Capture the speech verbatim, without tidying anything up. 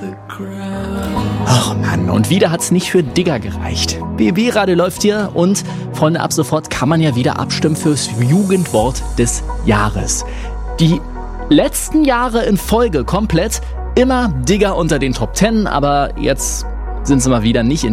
Ach Mann, und wieder hat's nicht für Digger gereicht. B B-Radio läuft hier und Freunde, ab sofort kann man ja wieder abstimmen fürs Jugendwort des Jahres. Die letzten Jahre in Folge komplett immer Digger unter den Top Ten, aber jetzt sind sie mal wieder nicht in